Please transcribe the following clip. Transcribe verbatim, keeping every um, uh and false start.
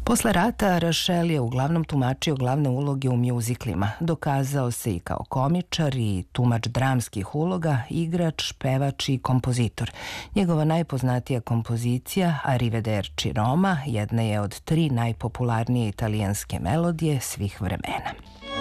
Posle rata Rašel je uglavnom tumačio glavne uloge u mjuziklima. Dokazao se i kao komičar i tumač dramskih uloga, igrač, pevač i kompozitor. Njegova najpoznatija kompozicija Arrivederci Roma jedna je od tri najpopularnije italijanske melodije svih vremena.